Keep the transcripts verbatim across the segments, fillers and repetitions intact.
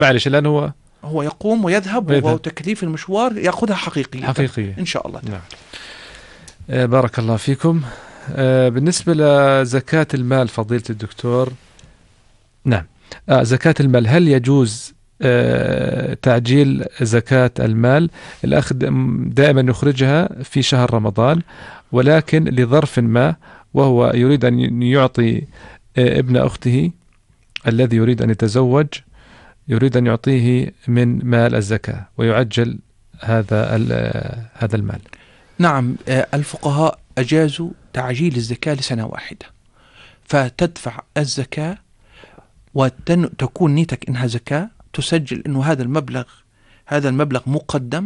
معلش الآن هو هو يقوم ويذهب, ويذهب. وتكليف المشوار يأخذها حقيقية حقيقية إن شاء الله تعالى. نعم. آه بارك الله فيكم. آه بالنسبة لزكاة المال فضيلة الدكتور، نعم آه زكاة المال، هل يجوز آه تعجيل زكاة المال؟ الأخ دائما يخرجها في شهر رمضان، ولكن لظرف ما وهو يريد أن يعطي آه ابن أخته الذي يريد أن يتزوج، يريد أن يعطيه من مال الزكاة ويعجل هذا هذا المال. نعم، الفقهاء أجازوا تعجيل الزكاة لسنة واحدة، فتدفع الزكاة وتكون نيتك إنها زكاة، تسجل إنه هذا المبلغ هذا المبلغ مقدم،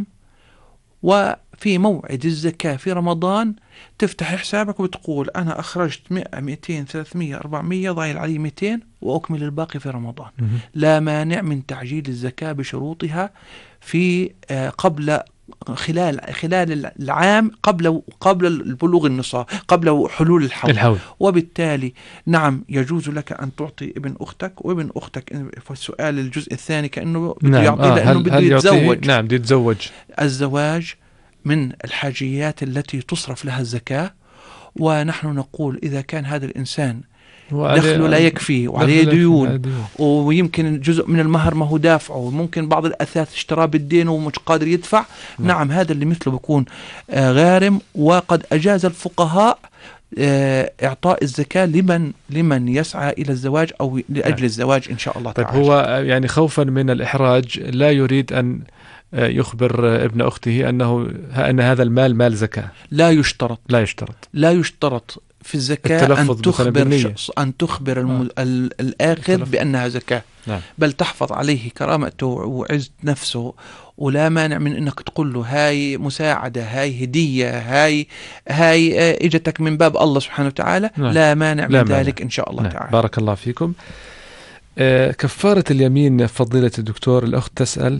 وفي موعد الزكاة في رمضان تفتح حسابك وتقول أنا أخرجت مئة مئتين ثلاثمية أربعمية، ضايل علي مئتين وأكمل الباقي في رمضان. م- لا مانع من تعجيل الزكاة بشروطها في قبل خلال خلال العام قبل قبل البلوغ النصاب، قبل حلول الحول. الحول. وبالتالي نعم يجوز لك أن تعطي ابن أختك، وابن أختك في السؤال الجزء الثاني كأنه بده نعم. يعطي آه. لأنه بده يتزوج. نعم بده يتزوج. الزواج من الحاجيات التي تصرف لها الزكاة، ونحن نقول إذا كان هذا الإنسان دخله لا يكفي وعليه ديون، ويمكن جزء من المهر ما هو دافعه، وممكن بعض الأثاث اشتراه بالدين ومش قادر يدفع، نعم, نعم هذا اللي مثله بيكون آه غارم. وقد أجاز الفقهاء آه إعطاء الزكاة لمن لمن يسعى إلى الزواج أو لأجل نعم. الزواج إن شاء الله طيب تعالى. هو يعني خوفا من الإحراج لا يريد أن يخبر ابن أخته أنه أن هذا المال مال زكاة. لا يشترط لا يشترط لا يشترط في الزكاة أن تخبر شخص أن تخبر الم... آه. الآخر بأنها زكاة، نعم. بل تحفظ عليه كرامته وعزة نفسه، ولا مانع من أنك تقول له هاي مساعدة، هاي هدية، هاي هاي إجتك من باب الله سبحانه وتعالى. نعم. لا مانع لا من مانع. ذلك إن شاء الله نعم. تعالى. بارك الله فيكم. آه كفارة اليمين فضيلة الدكتور، الأخت تسأل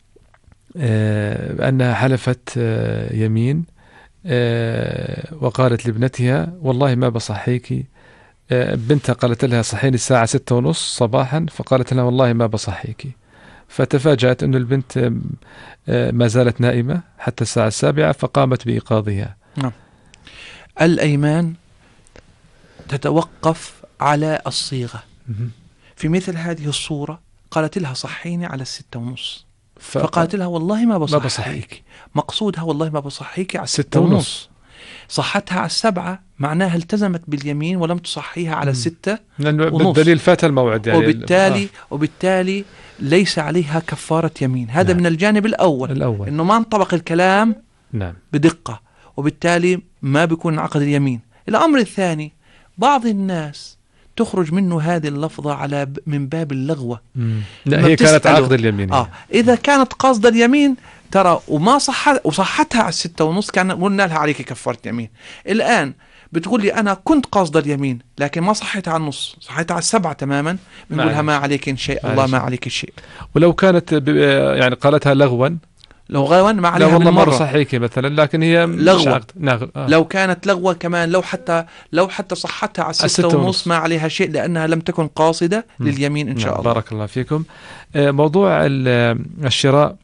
آه أنها حلفت آه يمين آه وقالت لابنتها والله ما بصحيكي. آه بنتها قالت لها صحيني الساعة ستة ونص صباحا، فقالت لها والله ما بصحيكي، فتفاجأت أن البنت آه ما زالت نائمة حتى الساعة السابعة، فقامت بإيقاظها. نعم. الأيمان تتوقف على الصيغة. في مثل هذه الصورة قالت لها صحيني على الستة ونص، ف... فقالت لها والله ما بصحيك, ما بصحيك. مقصودها والله ما بصحيك على الستة ونص. صحتها على السبعة معناها التزمت باليمين ولم تصحيها على الستة ونص، بالدليل فات الموعد يعني. وبالتالي آه. وبالتالي ليس عليها كفارة يمين. هذا نعم. من الجانب الأول, الأول. إنه ما انطبق الكلام نعم. بدقة، وبالتالي ما بيكون عقد اليمين. الأمر الثاني، بعض الناس تخرج منه هذه اللفظة على ب... من باب اللغوة. لا هي كانت عقد اليمين. آه. إذا كانت قصد اليمين ترى وما صح وصحتها على الستة ونص كان قلنا لها عليك كفارة يمين. الآن بتقول لي أنا كنت قصد اليمين لكن ما صحتها على النص، صحتها على السبعة تماما، بنقولها ما عليك شيء، الله ما عليك شيء. ولو كانت ب... يعني قالتها لغوا، لو غوا ما عليها لا والله مرة صحيحك مثلا، لكن هي لغوة. نغ... آه. لو كانت لغوة كمان، لو حتى لو حتى صحتها على ستة ونص ما عليها شيء لأنها لم تكن قاصدة م. لليمين إن شاء نعم. الله. بارك الله فيكم. موضوع الشراء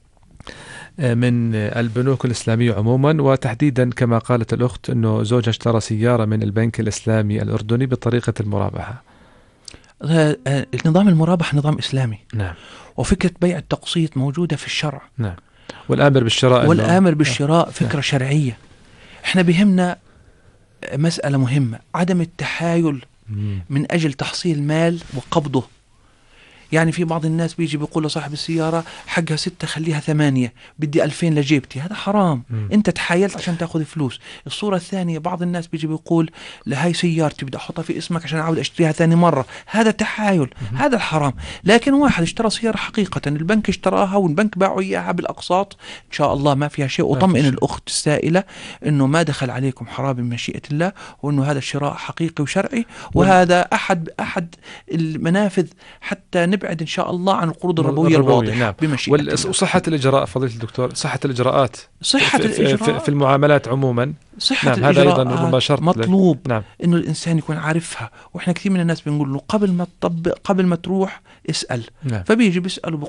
من البنوك الإسلامية عموما، وتحديدا كما قالت الأخت أنه زوجها اشترى سيارة من البنك الإسلامي الأردني بطريقة المرابحة. النظام المرابح نظام إسلامي. نعم. وفكرة بيع التقسيط موجودة في الشرع. نعم. والآمر بالشراء والآمر بالشراء فكرة شرعية. احنا بهمنا مسألة مهمة، عدم التحايل من أجل تحصيل مال وقبضه. يعني في بعض الناس بيجي بيقول لصاحب السيارة حقها ستة خليها ثمانية، بدي ألفين لجيبتي، هذا حرام. م. انت تحايلت عشان تاخذ فلوس. الصورة الثانية، بعض الناس بيجي بيقول لهاي سيارتي بدي احطها في اسمك عشان اعود اشتريها ثاني مرة، هذا تحايل. م. هذا الحرام. لكن واحد اشترى سيارة حقيقة، البنك اشتراها والبنك باعوا اياها بالاقساط، ان شاء الله ما فيها شيء. وطمئن الاخت السائلة انه ما دخل عليكم حرام بمشيئة الله، وانه هذا الشراء حقيقي وشرعي، وهذا احد احد المنافذ حتى نبقى بعد إن شاء الله عن القروض الربوية الواضحة. نعم. بمشيئة الله. وصحة الإجراء فضيلة الدكتور، صحة الإجراءات صحة في, الإجراء في, في المعاملات عموما. صحة نعم. الإجراء هذا أيضا ربما شرط مطلوب. نعم. إنه الإنسان يكون عارفها. وإحنا كثير من الناس بنقول له قبل ما تطبق، قبل ما تروح اسأل. نعم. فبيجي بيسأل